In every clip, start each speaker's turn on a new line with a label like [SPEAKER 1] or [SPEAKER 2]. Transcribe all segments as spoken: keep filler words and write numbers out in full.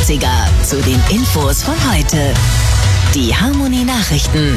[SPEAKER 1] neunziger zu den Infos von heute. Die Harmonie Nachrichten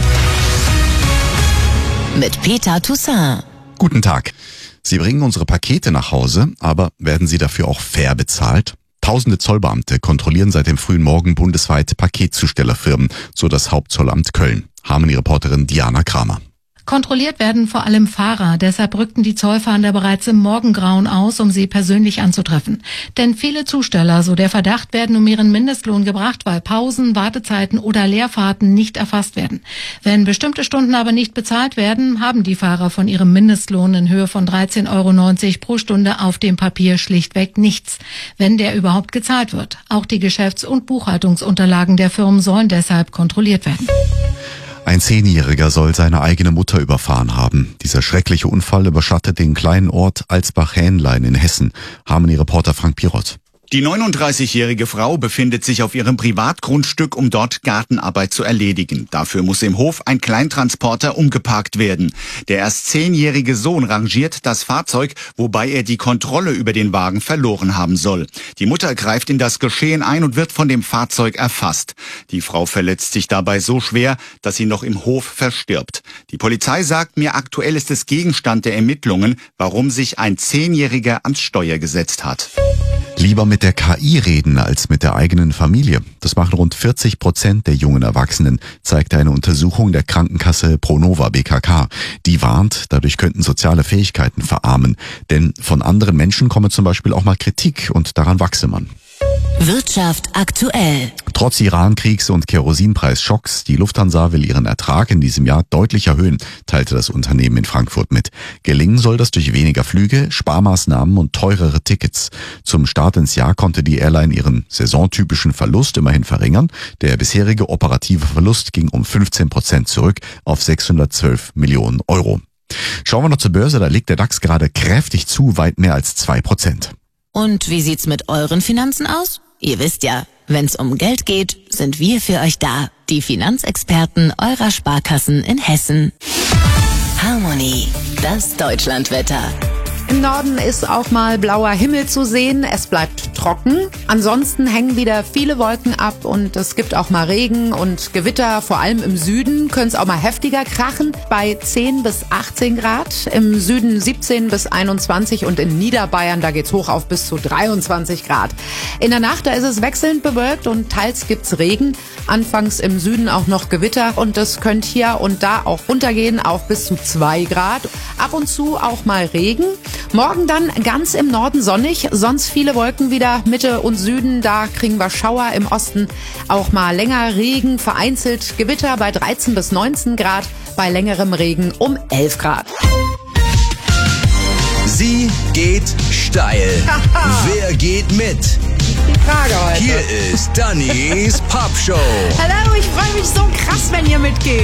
[SPEAKER 1] mit Peter Toussaint.
[SPEAKER 2] Guten Tag. Sie bringen unsere Pakete nach Hause, aber werden sie dafür auch fair bezahlt? Tausende Zollbeamte kontrollieren seit dem frühen Morgen bundesweit Paketzustellerfirmen, so das Hauptzollamt Köln. Harmonie-Reporterin Diana Kramer.
[SPEAKER 3] Kontrolliert werden vor allem Fahrer, deshalb rückten die Zollfahnder bereits im Morgengrauen aus, um sie persönlich anzutreffen. Denn viele Zusteller, so der Verdacht, werden um ihren Mindestlohn gebracht, weil Pausen, Wartezeiten oder Leerfahrten nicht erfasst werden. Wenn bestimmte Stunden aber nicht bezahlt werden, haben die Fahrer von ihrem Mindestlohn in Höhe von dreizehn Euro neunzig pro Stunde auf dem Papier schlichtweg nichts, wenn der überhaupt gezahlt wird. Auch die Geschäfts- und Buchhaltungsunterlagen der Firmen sollen deshalb kontrolliert werden.
[SPEAKER 2] Ein Zehnjähriger soll seine eigene Mutter überfahren haben. Dieser schreckliche Unfall überschattet den kleinen Ort Alsbach-Hähnlein in Hessen. Harmonie-Reporter Frank Pirot.
[SPEAKER 4] Die neununddreißigjährige Frau befindet sich auf ihrem Privatgrundstück, um dort Gartenarbeit zu erledigen. Dafür muss im Hof ein Kleintransporter umgeparkt werden. Der erst zehnjährige Sohn rangiert das Fahrzeug, wobei er die Kontrolle über den Wagen verloren haben soll. Die Mutter greift in das Geschehen ein und wird von dem Fahrzeug erfasst. Die Frau verletzt sich dabei so schwer, dass sie noch im Hof verstirbt. Die Polizei sagt mir, aktuell ist es Gegenstand der Ermittlungen, warum sich ein Zehnjähriger ans Steuer gesetzt hat.
[SPEAKER 2] Lieber mit der K I reden als mit der eigenen Familie. Das machen rund vierzig Prozent der jungen Erwachsenen, zeigte eine Untersuchung der Krankenkasse Pronova B K K. Die warnt, dadurch könnten soziale Fähigkeiten verarmen. Denn von anderen Menschen komme zum Beispiel auch mal Kritik und daran wachse man.
[SPEAKER 1] Wirtschaft aktuell.
[SPEAKER 2] Trotz Iran-Kriegs- und Kerosinpreisschocks, die Lufthansa will ihren Ertrag in diesem Jahr deutlich erhöhen, teilte das Unternehmen in Frankfurt mit. Gelingen soll das durch weniger Flüge, Sparmaßnahmen und teurere Tickets. Zum Start ins Jahr konnte die Airline ihren saisontypischen Verlust immerhin verringern. Der bisherige operative Verlust ging um fünfzehn Prozent zurück auf sechshundertzwölf Millionen Euro. Schauen wir noch zur Börse, da legt der DAX gerade kräftig zu, weit mehr als zwei Prozent.
[SPEAKER 1] Und wie sieht's mit euren Finanzen aus? Ihr wisst ja, wenn's um Geld geht, sind wir für euch da. Die Finanzexperten eurer Sparkassen in Hessen. Harmonie, das Deutschlandwetter.
[SPEAKER 5] Im Norden ist auch mal blauer Himmel zu sehen. Es bleibt trocken. Ansonsten hängen wieder viele Wolken ab und es gibt auch mal Regen und Gewitter. Vor allem im Süden können es auch mal heftiger krachen. Bei zehn bis achtzehn Grad. Im Süden siebzehn bis einundzwanzig und in Niederbayern, da geht's hoch auf bis zu dreiundzwanzig Grad. In der Nacht, da ist es wechselnd bewölkt und teils gibt's Regen. Anfangs im Süden auch noch Gewitter und das könnte hier und da auch runtergehen auf bis zu zwei Grad. Ab und zu auch mal Regen. Morgen dann ganz im Norden sonnig, sonst viele Wolken wieder. Mitte und Süden, da kriegen wir Schauer, im Osten auch mal länger Regen, vereinzelt Gewitter bei dreizehn bis neunzehn Grad, bei längerem Regen um elf Grad.
[SPEAKER 6] Sie geht steil. Wer geht mit?
[SPEAKER 5] Die Frage heute.
[SPEAKER 6] Hier ist Dannys Pappshow.
[SPEAKER 5] Hallo, ich freue mich so krass, wenn ihr mitgeht.